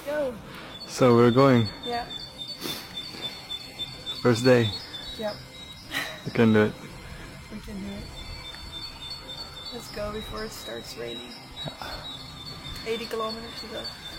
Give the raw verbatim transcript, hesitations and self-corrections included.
Go. So we're going. Yeah. First day. Yep. We can do it. We can do it. Let's go before it starts raining. eighty kilometers to go.